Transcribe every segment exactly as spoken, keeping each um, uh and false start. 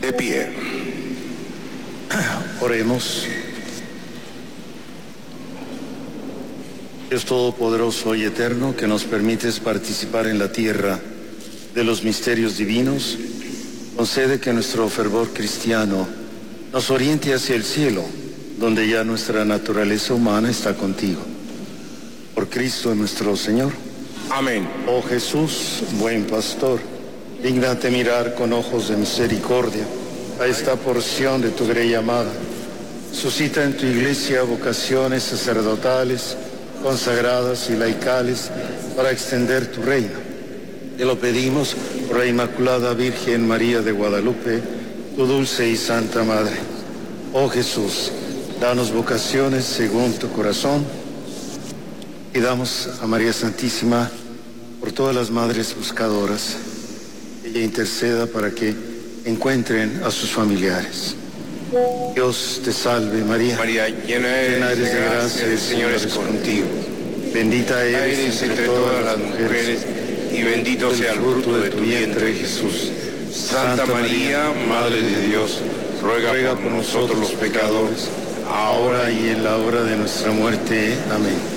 De pie. Oremos. Dios Todopoderoso y Eterno, que nos permites participar en la tierra de los misterios divinos, concede que nuestro fervor cristiano nos oriente hacia el cielo, donde ya nuestra naturaleza humana está contigo. Por Cristo nuestro Señor. Amén. Oh Jesús, buen pastor, dígnate mirar con ojos de misericordia a esta porción de tu grey amada. Suscita en tu iglesia vocaciones sacerdotales, consagradas y laicales para extender tu reino. Te lo pedimos por la Inmaculada Virgen María de Guadalupe, tu dulce y santa Madre. Oh Jesús, danos vocaciones según tu corazón. Y damos a María Santísima por todas las madres buscadoras. Ella interceda para que encuentren a sus familiares. Dios te salve María. María, llena eres, llena eres de gracia, el Señor es contigo. Bendita eres, eres entre todas las mujeres, y bendito sea el fruto de tu vientre, Jesús. Santa María, Madre de Dios, ruega, ruega por nosotros los pecadores, ahora y en la hora de nuestra muerte. Amén.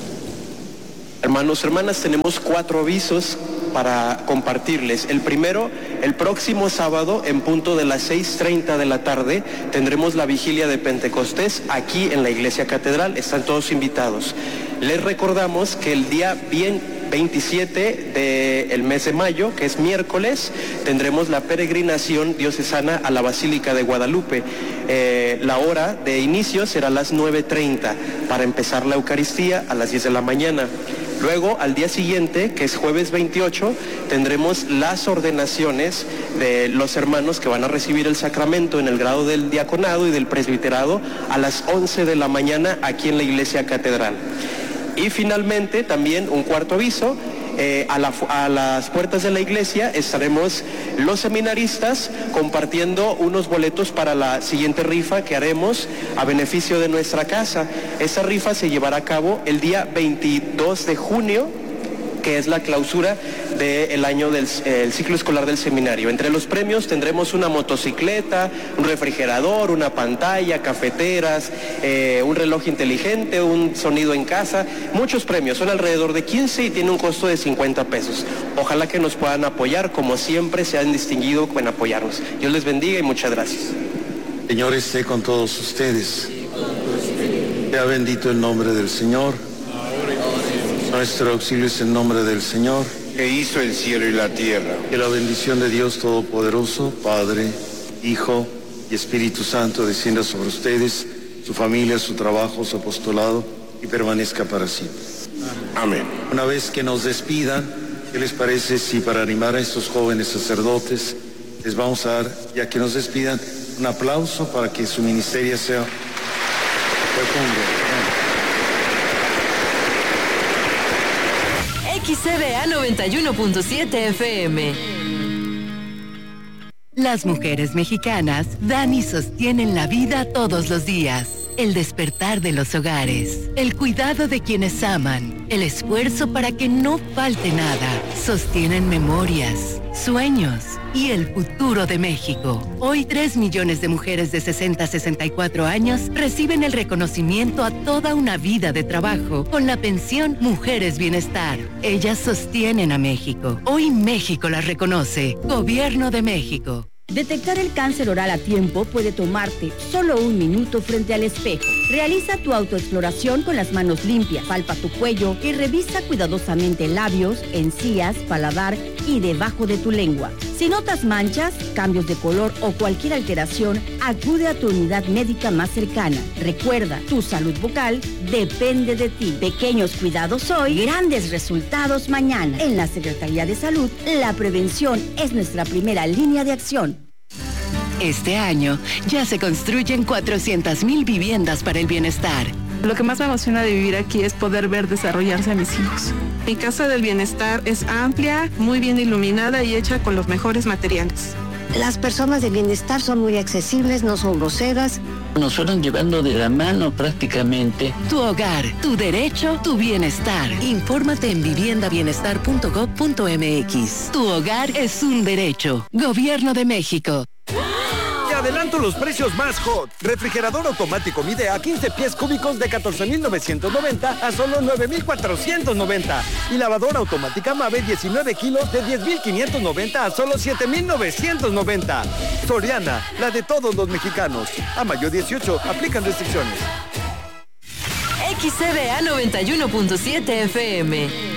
Hermanos, hermanas, tenemos cuatro avisos para compartirles. El primero, el próximo sábado, en punto de las seis treinta de la tarde, tendremos la vigilia de Pentecostés aquí en la Iglesia Catedral. Están todos invitados. Les recordamos que el día bien veintisiete del mes de mayo, que es miércoles, tendremos la peregrinación diocesana a la Basílica de Guadalupe. Eh, la hora de inicio será a las nueve treinta para empezar la Eucaristía a las diez de la mañana. Luego, al día siguiente, que es jueves veintiocho, tendremos las ordenaciones de los hermanos que van a recibir el sacramento en el grado del diaconado y del presbiterado a las once de la mañana aquí en la Iglesia Catedral. Y finalmente, también un cuarto aviso, eh, a, la, a las puertas de la iglesia estaremos los seminaristas compartiendo unos boletos para la siguiente rifa que haremos a beneficio de nuestra casa. Esta rifa se llevará a cabo el día veintidós de junio, que es la clausura del año del el ciclo escolar del seminario. Entre los premios tendremos una motocicleta, un refrigerador, una pantalla, cafeteras, eh, un reloj inteligente, un sonido en casa, muchos premios, son alrededor de quince y tiene un costo de cincuenta pesos. Ojalá que nos puedan apoyar, como siempre se han distinguido en apoyarnos. Dios les bendiga y muchas gracias. Señor esté con todos ustedes. Sea bendito el nombre del Señor. Nuestro auxilio es el nombre del Señor, que hizo el cielo y la tierra. Que la bendición de Dios Todopoderoso, Padre, Hijo y Espíritu Santo descienda sobre ustedes, su familia, su trabajo, su apostolado y permanezca para siempre. Amén. Una vez que nos despidan, ¿qué les parece si para animar a estos jóvenes sacerdotes les vamos a dar, ya que nos despidan, un aplauso para que su ministerio sea fecundo? X C B A noventa y uno punto siete F M. Las mujeres mexicanas dan y sostienen la vida todos los días. El despertar de los hogares, el cuidado de quienes aman, el esfuerzo para que no falte nada. Sostienen memorias, sueños y el futuro de México. Hoy tres millones de mujeres de sesenta a sesenta y cuatro años reciben el reconocimiento a toda una vida de trabajo con la pensión Mujeres Bienestar. Ellas sostienen a México. Hoy México las reconoce. Gobierno de México. Detectar el cáncer oral a tiempo puede tomarte solo un minuto frente al espejo. Realiza tu autoexploración con las manos limpias, palpa tu cuello y revisa cuidadosamente labios, encías, paladar y debajo de tu lengua. Si notas manchas, cambios de color o cualquier alteración, acude a tu unidad médica más cercana. Recuerda, tu salud bucal depende de ti. Pequeños cuidados hoy, grandes resultados mañana. En la Secretaría de Salud, la prevención es nuestra primera línea de acción. Este año ya se construyen cuatrocientas mil viviendas para el bienestar. Lo que más me emociona de vivir aquí es poder ver desarrollarse a mis hijos. Mi casa del bienestar es amplia, muy bien iluminada y hecha con los mejores materiales. Las personas de bienestar son muy accesibles, no son groseras. Nos fueron llevando de la mano prácticamente. Tu hogar, tu derecho, tu bienestar. Infórmate en vivienda bienestar punto gob punto m x. Tu hogar es un derecho. Gobierno de México. adelanto los precios más hot. Refrigerador automático Midea quince pies cúbicos de catorce mil novecientos noventa a solo nueve mil cuatrocientos noventa. Y lavadora automática Mave diecinueve kilos de diez mil quinientos noventa a solo siete mil novecientos noventa. Soriana, la de todos los mexicanos. A mayo dieciocho, aplican restricciones. X C D A noventa y uno punto siete F M.